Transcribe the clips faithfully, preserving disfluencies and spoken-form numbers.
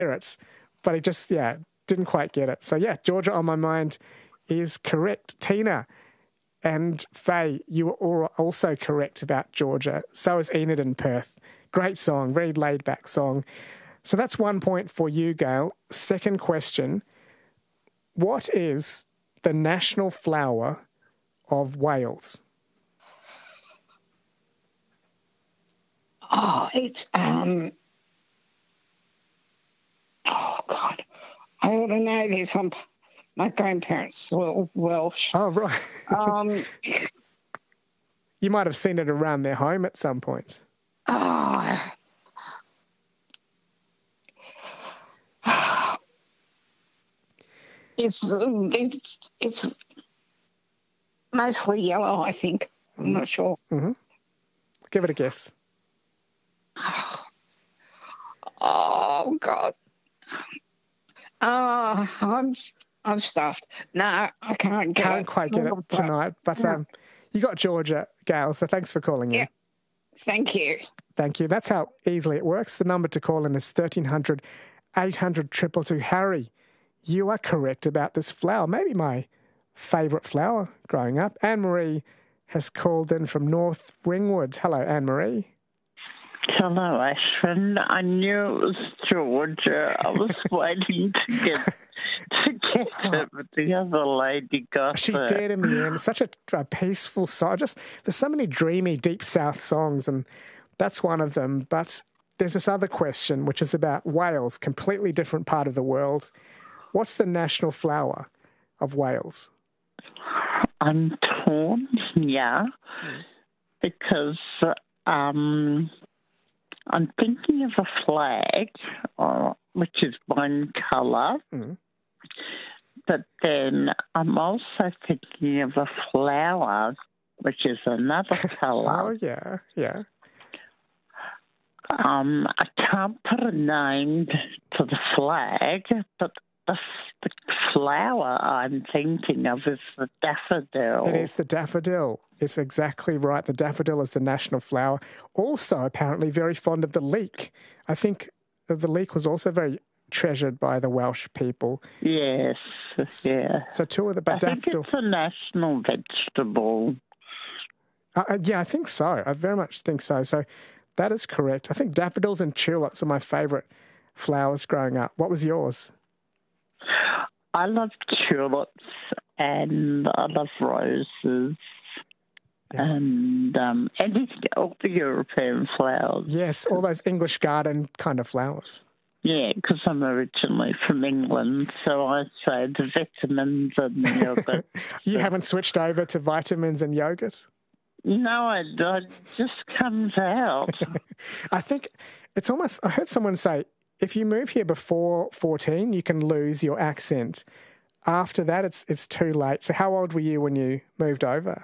carrots, but he just, yeah, didn't quite get it. So, yeah, Georgia on My Mind is correct. Tina and Faye, you were also correct about Georgia. So is Enid in Perth. Great song, very laid-back song. So that's one point for you, Gail. Second question, what is the national flower of Wales? Oh, it's, um, oh, God. I ought to know this. I'm, my grandparents were Welsh. Oh, right. um, you might have seen it around their home at some point. Oh, it's, it's, it's mostly yellow, I think. I'm mm-hmm. not sure. Mm-hmm. Give it a guess. Oh, God. Oh, I'm I'm stuffed. No, I can't get Can't it. quite get it tonight, but yeah. um, you got Georgia, Gail, so thanks for calling in. Yeah. Thank you. Thank you. That's how easily it works. The number to call in is thirteen hundred, eight hundred, two two two. Harry, you are correct about this flower. Maybe my favourite flower growing up. Anne-Marie has called in from North Ringwood. Hello, Anne-Marie. Hello, Ashwin. I knew it was Georgia. I was waiting to get to get it, but the other lady got she it. She did in the end. It's such a, a peaceful song. Just there's so many dreamy, deep South songs, and that's one of them. But there's this other question, which is about Wales, completely different part of the world. What's the national flower of Wales? I'm torn, yeah, because um, I'm thinking of a flag, uh, which is one colour, mm. but then I'm also thinking of a flower, which is another colour. Oh, yeah, yeah. Um, I can't put a name to the flag, but the, the flower I'm thinking of is the daffodil. It is the daffodil. It's exactly right. The daffodil is the national flower. Also, apparently, very fond of the leek. I think the leek was also very treasured by the Welsh people. Yes, yeah. So two of the but I daffodil. think it's a national vegetable. Uh, yeah, I think so. I very much think so. So that is correct. I think daffodils and tulips are my favourite flowers growing up. What was yours? I love tulips and I love roses. Yeah. And um, and all the European flowers. Yes, all those English garden kind of flowers. Yeah, because I'm originally from England, so I say the vitamins and the yogurt. You haven't switched over to vitamins and yogurt? No, it, it just comes out. I think it's almost, I heard someone say, if you move here before fourteen, you can lose your accent. After that, it's it's too late. So how old were you when you moved over?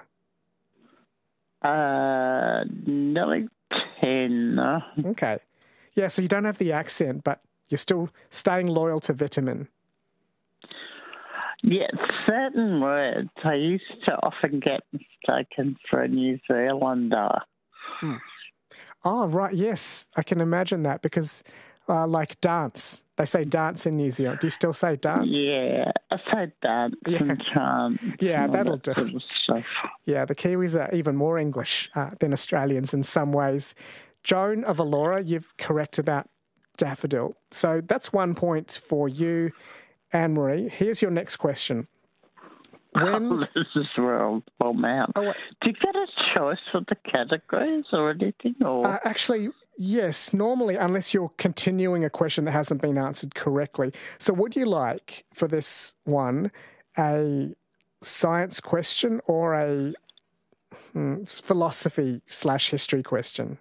Uh, nearly ten. Okay. Yeah, so you don't have the accent, but you're still staying loyal to vitamin. Yeah, certain words. I used to often get mistaken for a New Zealander. Hmm. Oh, right, yes. I can imagine that because, uh, like dance, they say dance in New Zealand. Do you still say dance? Yeah, I say dance yeah. and chant. Yeah, that'll that do. Sort of stuff. Yeah, the Kiwis are even more English uh, than Australians in some ways. Joan of Allora, you're correct about daffodil. So that's one point for you, Anne-Marie. Here's your next question. When... Oh, this is where I'll bomb out. Oh, do you get a choice for the categories or anything? Or... Uh, actually, yes. Normally, unless you're continuing a question that hasn't been answered correctly. So would you like, for this one, a science question or a hmm, philosophy slash history question?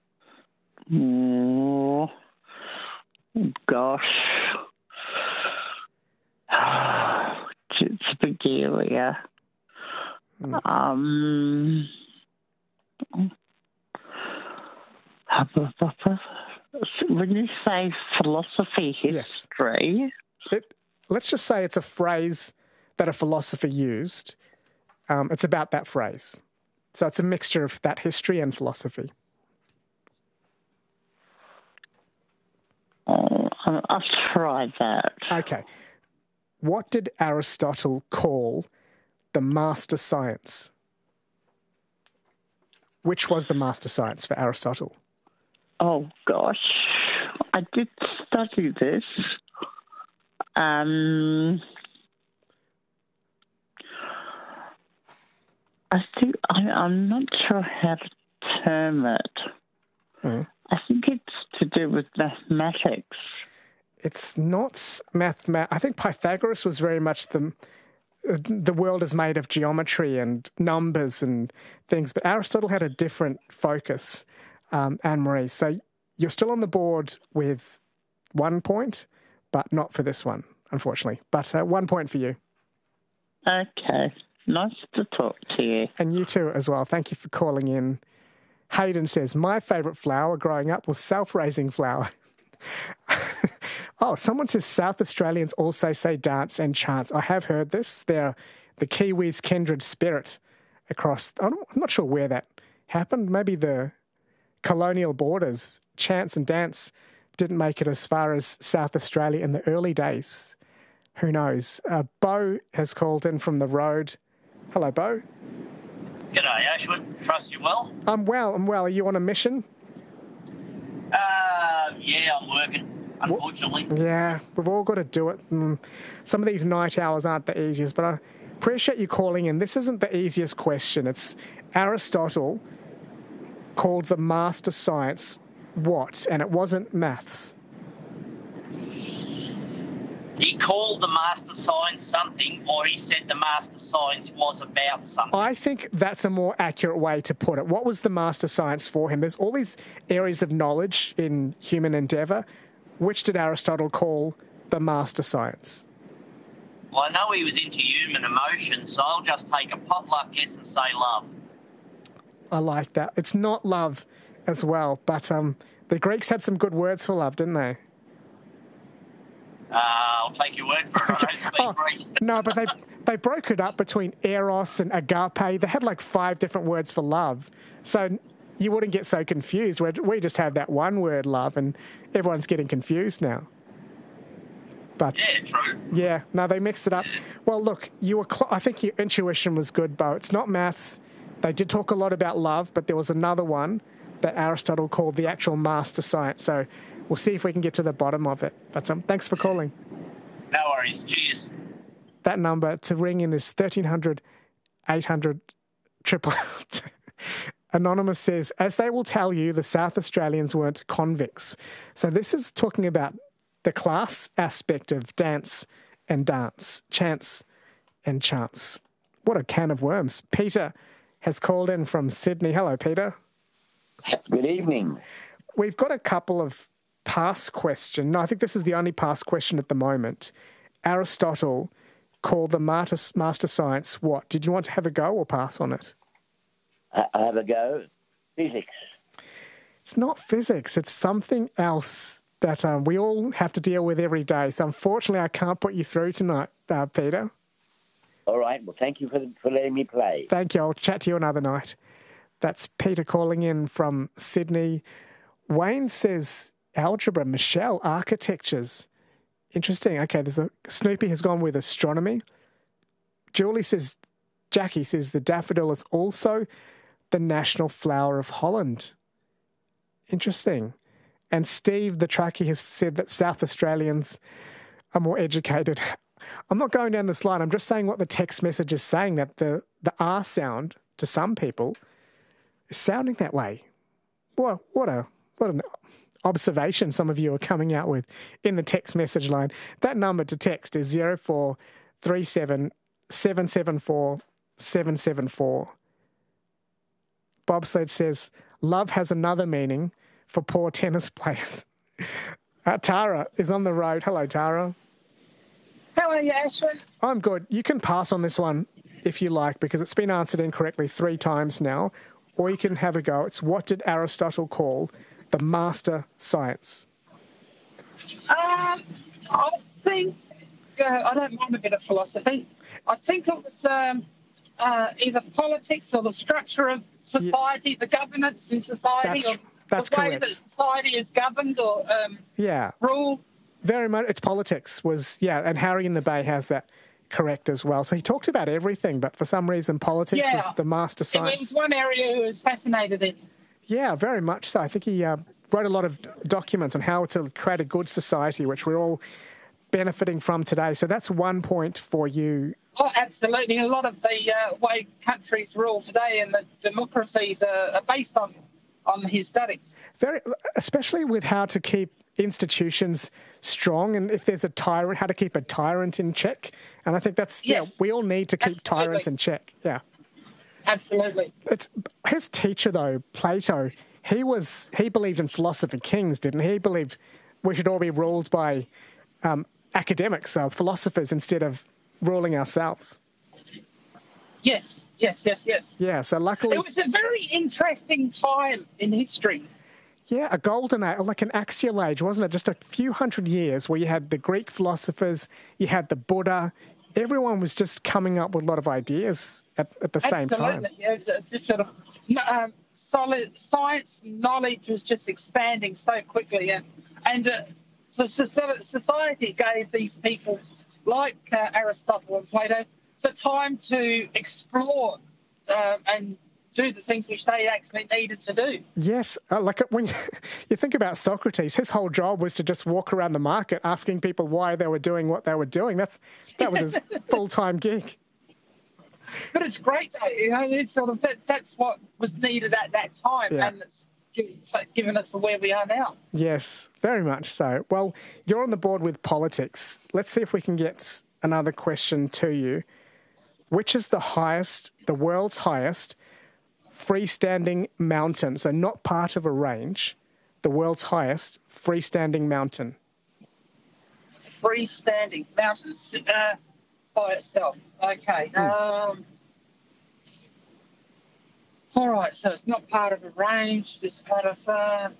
Oh, gosh. It's a big area. Mm. Um, when you say philosophy history... Yes. It, let's just say it's a phrase that a philosopher used. Um, it's about that phrase. So it's a mixture of that history and philosophy. Oh, I'll, I'll try that. Okay. What did Aristotle call the master science? Which was the master science for Aristotle? Oh, gosh. I did study this. Um, I think, I, I'm not sure how to term it. Hmm. I think it's to do with mathematics. It's not math. I think Pythagoras was very much the the world is made of geometry and numbers and things, but Aristotle had a different focus, um, Anne-Marie. So you're still on the board with one point, but not for this one, unfortunately. But uh, one point for you. Okay. Nice to talk to you. And you too as well. Thank you for calling in. Hayden says, my favourite flower growing up was self-raising flower. Oh, someone says South Australians also say dance and chants. I have heard this. They're the Kiwis' kindred spirit across. I'm not sure where that happened. Maybe the colonial borders. Chants and dance didn't make it as far as South Australia in the early days. Who knows? Uh, Bo has called in from the road. Hello, Bo. G'day, Ashwin. Trust you well? I'm well. I'm well. Are you on a mission? Uh, yeah, I'm working. Unfortunately. Yeah, we've all got to do it. And some of these night hours aren't the easiest, but I appreciate you calling in. This isn't the easiest question. It's Aristotle called the master science what? And it wasn't maths. He called the master science something, or he said the master science was about something. I think that's a more accurate way to put it. What was the master science for him? There's all these areas of knowledge in human endeavour. Which did Aristotle call the master science? Well, I know he was into human emotions, so I'll just take a potluck guess and say love. I like that. It's not love as well, but um, the Greeks had some good words for love, didn't they? Uh, I'll take your word for it. I don't speak oh, Greek. No, but they they broke it up between eros and agape. They had like five different words for love. So you wouldn't get so confused. We we just have that one word, love, and everyone's getting confused now. But yeah, true. Yeah, no, they mixed it up. Well, look, you were. Cl- I think your intuition was good, Bo. It's not maths. They did talk a lot about love, but there was another one that Aristotle called the actual master science. So we'll see if we can get to the bottom of it. But um, thanks for calling. No worries. Cheers. That number to ring in is thirteen hundred, eight hundred, triple. Anonymous says, as they will tell you, the South Australians weren't convicts. So this is talking about the class aspect of dance and dance, chants and chants. What a can of worms. Peter has called in from Sydney. Hello, Peter. Good evening. We've got a couple of past questions. No, I think this is the only past question at the moment. Aristotle called the master science what? Did you want to have a go or pass on it? I have a go. Physics. It's not physics. It's something else that um, we all have to deal with every day. So unfortunately, I can't put you through tonight, uh, Peter. All right. Well, thank you for, for letting me play. Thank you. I'll chat to you another night. That's Peter calling in from Sydney. Wayne says algebra. Michelle, architectures. Interesting. Okay, there's a Snoopy has gone with astronomy. Julie says, Jackie says the daffodil is also the national flower of Holland. Interesting. And Steve, the truckie, has said that South Australians are more educated. I'm not going down this line. I'm just saying what the text message is saying, that the, the R sound to some people is sounding that way. What, what, a, what an observation some of you are coming out with in the text message line. That number to text is zero four three seven, seven seven four, seven seven four. Bobsled says, love has another meaning for poor tennis players. Uh, Tara is on the road. Hello, Tara. How are you, Ashwin? I'm good. You can pass on this one if you like, because it's been answered incorrectly three times now, or you can have a go. It's what did Aristotle call the master science? Um, I think, uh, I don't mind a bit of philosophy. I think it was um, uh, either politics or the structure of society, yeah. the governance in society, that's, or that's the way correct. that society is governed or um, yeah. ruled. Very much. It's politics was, yeah, and Harry in the Bay has that correct as well. So he talked about everything, but for some reason politics Yeah. was the master It was science. one area he was fascinated in. Yeah, very much so. I think he uh, wrote a lot of documents on how to create a good society, which we're all benefiting from today. So that's one point for you. Oh, absolutely. A lot of the uh, way countries rule today and the democracies are, are based on, on his studies. Very, especially with how to keep institutions strong, and if there's a tyrant, how to keep a tyrant in check. And I think that's, Yes. yeah, we all need to keep Absolutely. tyrants in check. Yeah. Absolutely. It's, his teacher, though, Plato, he was he believed in philosophy kings, didn't he? He believed we should all be ruled by um, academics, uh, philosophers, instead of ruling ourselves. Yes, yes, yes, yes. Yeah, so luckily... It was a very interesting time in history. Yeah, a golden age, like an axial age, wasn't it? Just a few hundred years where you had the Greek philosophers, you had the Buddha. Everyone was just coming up with a lot of ideas at, at the same time. Absolutely. Yeah, it's, it's just sort of um, solid science knowledge was just expanding so quickly, and and uh, the soci- society gave these people like uh, Aristotle and Plato the time to explore uh, and do the things which they actually needed to do. Yes, uh, like when you, you think about Socrates, his whole job was to just walk around the market asking people why they were doing what they were doing. That's that was his full-time gig. But it's great, though. You know, it's sort of that, that's what was needed at that time, Yeah. and it's given, given us to where we are now. Yes, very much so. Well, you're on the board with politics. Let's see if we can get another question to you. Which is the highest, the world's highest, freestanding mountain? So not part of a range, the world's highest freestanding mountain. Freestanding mountains uh, by itself. Okay. Um, all right, so it's not part of a range, it's part of... Uh,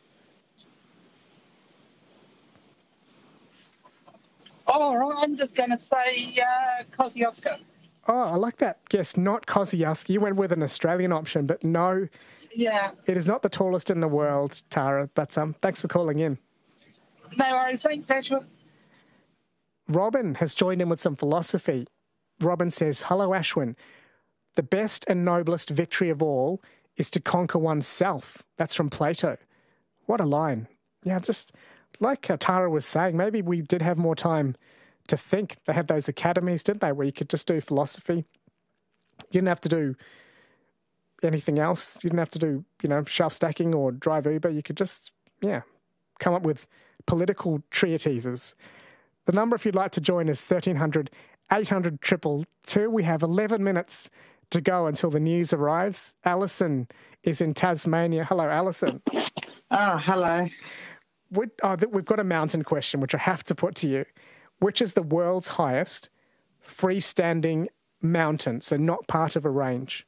all right, I'm just going to say uh, Kosciuszko. Oh, I like that. Yes, not Kosciuszko. You went with an Australian option, but no, Yeah, it is not the tallest in the world, Tara. But um, thanks for calling in. no worries. Thanks, Ashwin. Robin has joined in with some philosophy. Robin says, hello, Ashwin. The best and noblest victory of all is to conquer oneself. That's from Plato. What a line. Yeah, just like uh, Tara was saying, maybe we did have more time to think. They had those academies, didn't they, where you could just do philosophy. You didn't have to do anything else. You didn't have to do, you know, shelf stacking or drive Uber. You could just, yeah, come up with political treatises. The number, if you'd like to join, is thirteen hundred, eight hundred, two two two. We have eleven minutes to go until the news arrives. Alison is in Tasmania. Hello, Alison. Oh, hello. We, oh, th- we've got a mountain question, which I have to put to you. Which is the world's highest freestanding mountain, so not part of a range?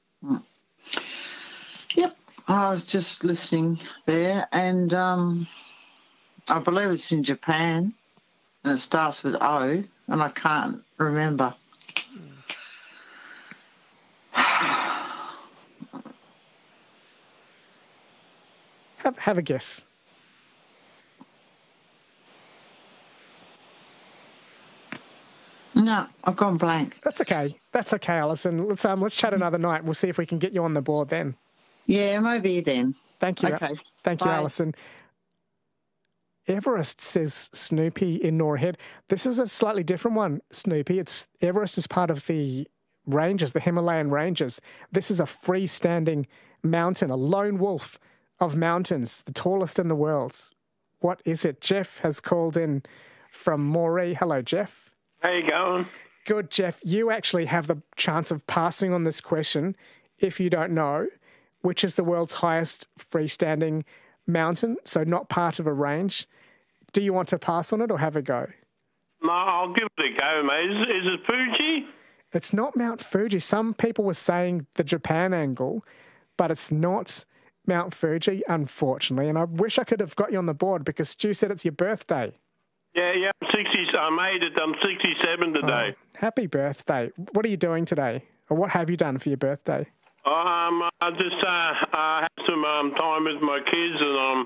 Yep, I was just listening there, and um, I believe it's in Japan, and it starts with O, and I can't remember. Have, have a guess. No, I've gone blank. That's okay. That's okay, Alison. Let's um, let's chat another night. We'll see if we can get you on the board then. Yeah, maybe then. Thank you. Okay. Thank you, Bye. Alison. Everest, says Snoopy in Norhead. This is a slightly different one, Snoopy. It's Everest is part of the ranges, the Himalayan ranges. This is a freestanding mountain, a lone wolf of mountains, the tallest in the world. What is it? Jeff has called in from Moree. Hello, Jeff. How you going? Good, Jeff. You actually have the chance of passing on this question if you don't know, which is the world's highest freestanding mountain, so not part of a range. Do you want to pass on it or have a go? No, I'll give it a go, mate. Is, is it Fuji? It's not Mount Fuji. Some people were saying the Japan angle, but it's not Mount Fuji, unfortunately. And I wish I could have got you on the board because Stu said it's your birthday. Yeah, yeah, I'm sixty. I made it. I'm sixty-seven today. Oh, happy birthday. What are you doing today? Or what have you done for your birthday? Um, I just uh, uh, had some um, time with my kids, and um,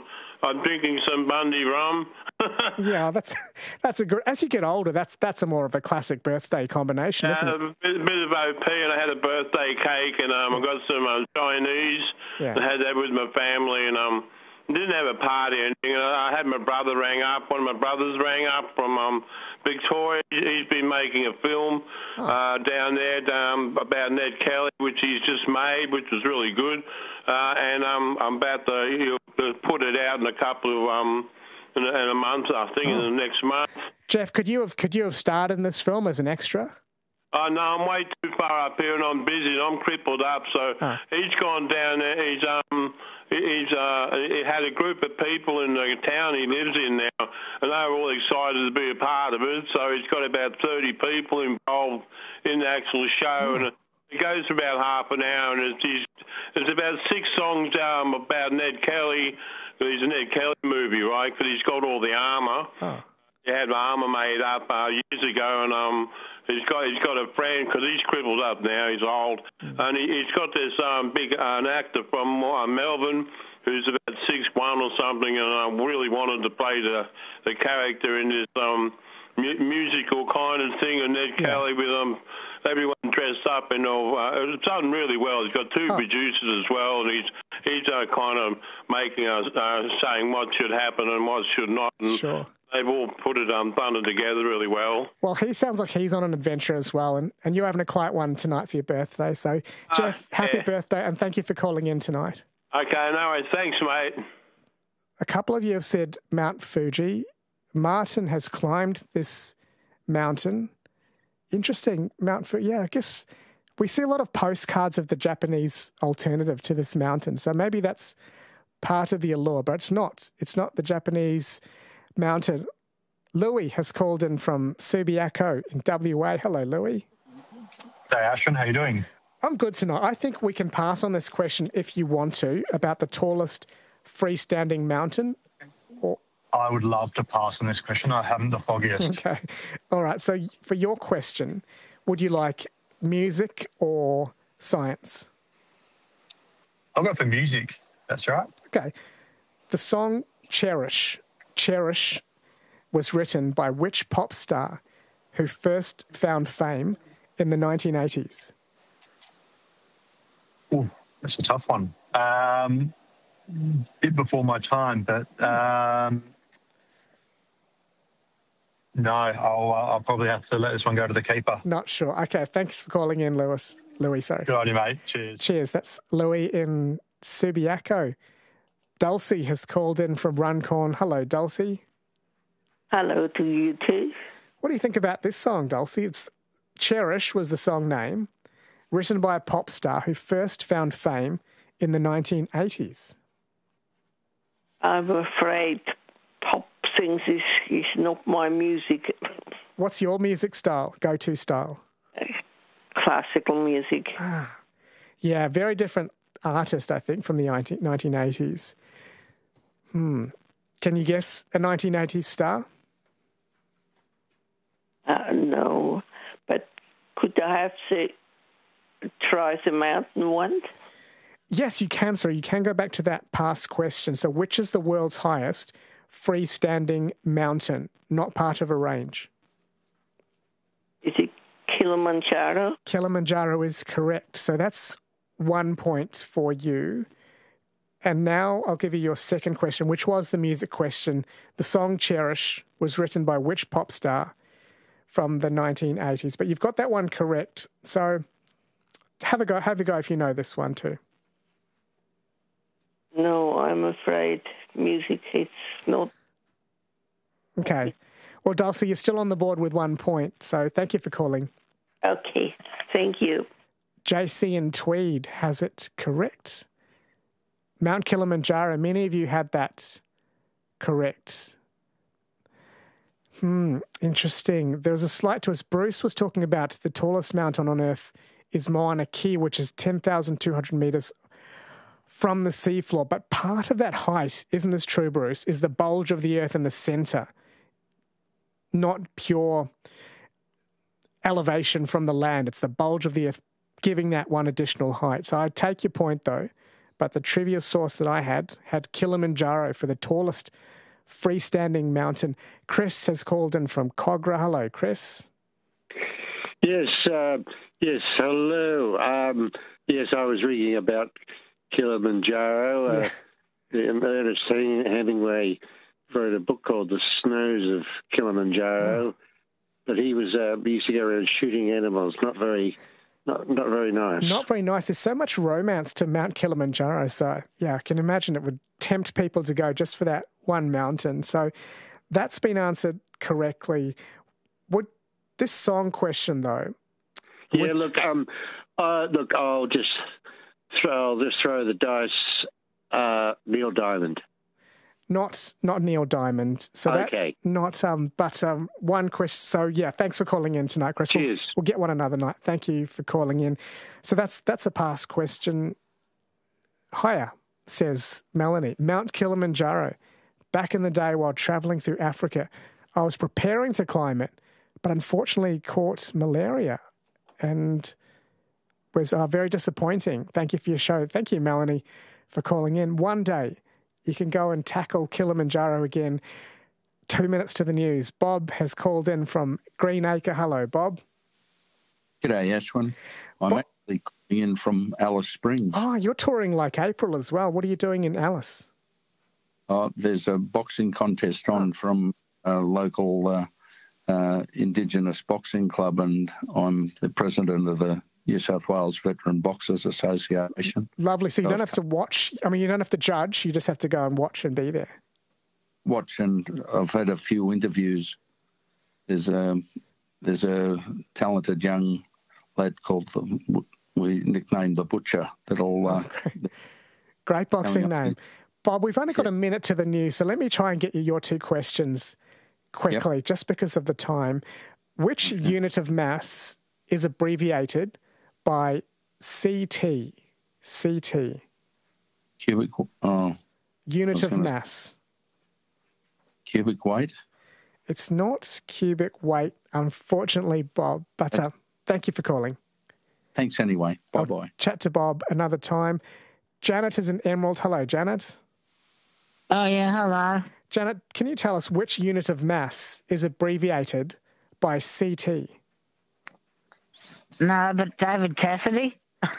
I'm drinking some Bundy rum. Yeah, that's that's a gr- as you get older, that's that's a more of a classic birthday combination, isn't Uh, it? a bit, bit of O P, and I had a birthday cake, and um, I got some um, Chinese. Yeah. I had that with my family, and um, didn't have a party or anything. I had my brother rang up. One of my brothers rang up from um, Victoria. He's been making a film Oh. uh, down there um, about Ned Kelly, which he's just made, which was really good. Uh, and um, I'm about to, you know, to put it out in a couple of um, in a, in a month, I think, Oh. in the next month. Jeff, could you have could you have starred in this film as an extra? Oh, no, I'm way too far up here, and I'm busy, and I'm crippled up. So Oh. he's gone down there. He's um, he's uh, he had a group of people in the town he lives in now, and they were all excited to be a part of it. So he's got about thirty people involved in the actual show, and it, it goes for about half an hour, and it's he's, it's about six songs um about Ned Kelly. It's a Ned Kelly movie, right? Because he's got all the armour. Oh. He had armour made up uh, years ago, and um, he's got he's got a friend because he's crippled up now. He's old, mm. and he, he's got this um, big uh, an actor from uh, Melbourne who's about six one or something, and I really wanted to play the the character in this um, mu- musical kind of thing. And Ned Yeah. Kelly with um, everyone dressed up, and all. Uh, it's done really well. He's got two Oh. producers as well, and he's he's uh, kind of making us uh, saying what should happen and what should not. And Sure. they've all put it um, done it together really well. Well, he sounds like he's on an adventure as well, and, and you're having a quiet one tonight for your birthday. So, Jeff, happy yeah. birthday, and thank you for calling in tonight. Okay, no worries. Thanks, mate. A couple of you have said Mount Fuji. Martin has climbed this mountain. Interesting, Mount Fuji. Yeah, I guess we see a lot of postcards of the Japanese alternative to this mountain. So maybe that's part of the allure, but it's not. It's not the Japanese mountain. Louis has called in from Subiaco in W A. Hello, Louis. Hey, Ashwin, how you doing? I'm good tonight. I think we can pass on this question if you want to about the tallest freestanding mountain. Or I would love to pass on this question. I haven't the foggiest. Okay. All right. So for your question, would you like music or science? I'll go for music. That's right. Okay. The song Cherish, Cherish was written by which pop star who first found fame in the nineteen eighties? Ooh, that's a tough one. Um, bit before my time, but um, no, I'll, I'll probably have to let this one go to the keeper. Not sure. Okay, thanks for calling in, Lewis. Louis, sorry. Good on you, mate. Cheers. Cheers. That's Louis in Subiaco. Dulcie has called in from Runcorn. Hello, Dulcie. Hello to you too. What do you think about this song, Dulcie? It's Cherish was the song name, written by a pop star who first found fame in the nineteen eighties. I'm afraid pop things is, is not my music. What's your music style, go-to style? Classical music. Ah, yeah, very different artist, I think, from the nineteen eighties. Hmm. Can you guess a nineteen eighties star? Uh, no, but could I have to try the mountain one? Yes, you can, sir. You can go back to that past question. So which is the world's highest freestanding mountain, not part of a range? Is it Kilimanjaro? Kilimanjaro is correct. So that's one point for you. And now I'll give you your second question, which was the music question. The song Cherish was written by which pop star from the nineteen eighties? But you've got that one correct. So have a go, have a go if you know this one too. No, I'm afraid music is not. Okay. Well, Dulcie, you're still on the board with one point. So thank you for calling. Okay. Thank you. J C in Tweed has it correct. Mount Kilimanjaro, many of you had that correct. Hmm, interesting. There was a slight twist. Bruce was talking about the tallest mountain on Earth is Mauna Kea, which is ten thousand two hundred metres from the seafloor. But part of that height, isn't this true, Bruce, is the bulge of the Earth in the centre, not pure elevation from the land. It's the bulge of the Earth giving that one additional height. So I take your point, though. but the trivia source that I had had Kilimanjaro for the tallest freestanding mountain. Chris has called in from Cogra. Hello, Chris. Yes, uh, yes, hello. Um, yes, I was reading about Kilimanjaro. Uh, yeah. Ernest Hemingway wrote a book called The Snows of Kilimanjaro, oh. but he was uh, he used to go around shooting animals. Not very, not not very nice. Not very nice. There's so much romance to Mount Kilimanjaro. So yeah, I can imagine it would tempt people to go just for that one mountain. So that's been answered correctly. Would this song question though? Yeah, would... look, um, uh, look, I'll just throw, I'll just throw the dice. Uh, Neil Diamond. Not not Neil Diamond. So that, okay. Not um, but um, one question. So yeah, thanks for calling in tonight, Chris. Cheers. We'll, we'll get one another night. Thank you for calling in. So that's that's a past question. Higher, says Melanie. Mount Kilimanjaro. Back in the day, while travelling through Africa, I was preparing to climb it, but unfortunately caught malaria, and was uh, very disappointing. Thank you for your show. Thank you, Melanie, for calling in. One day, you can go and tackle Kilimanjaro again. Two minutes to the news. Bob has called in from Greenacre. Hello, Bob. G'day, Ashwin. I'm Bob. actually calling in from Alice Springs. Oh, you're touring like April as well. What are you doing in Alice? Oh, there's a boxing contest on oh. from a local uh, uh, Indigenous boxing club, and I'm the president of the New South Wales Veteran Boxers Association. Lovely. So you don't have to watch. I mean, you don't have to judge. You just have to go and watch and be there. Watch, and I've had a few interviews. There's a there's a talented young lad called the, we nicknamed the Butcher. That'll uh, okay. Great boxing name, Bob. We've only got yeah. a minute to the news, so let me try and get you your two questions quickly, yep. just because of the time. Which okay. unit of mass is abbreviated by C T? C T. Cubic. Oh. Unit of mass. Cubic weight? It's not cubic weight, unfortunately, Bob. But uh, thank you for calling. Thanks anyway. Bye-bye. I'll chat to Bob another time. Janet is in Emerald. Hello, Janet. Oh, yeah, hello. Janet, can you tell us which unit of mass is abbreviated by C T? No, but David Cassidy.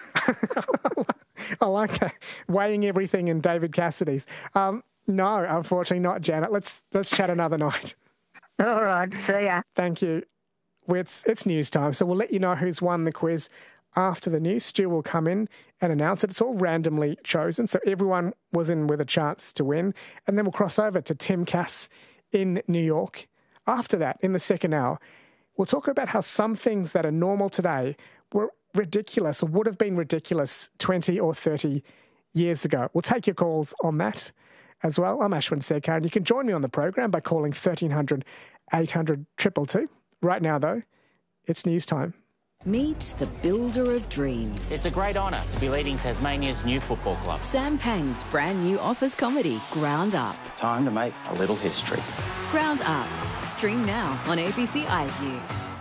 I like that. Weighing everything in David Cassidy's. Um, no, unfortunately not, Janet. Let's let's chat another night. All right, see ya. Thank you. Well, it's, it's news time, so we'll let you know who's won the quiz after the news. Stu will come in and announce it. It's all randomly chosen, so everyone was in with a chance to win. And then we'll cross over to Tim Cass in New York. After that, in the second hour, we'll talk about how some things that are normal today were ridiculous or would have been ridiculous twenty or thirty years ago. We'll take your calls on that as well. I'm Ashwin Sekar, and you can join me on the program by calling thirteen hundred, eight hundred, two two two. Right now, though, it's news time. Meet the builder of dreams. It's a great honour to be leading Tasmania's new football club. Sam Pang's brand new office comedy, Ground Up. Time to make a little history. Ground Up. Stream now on A B C iView.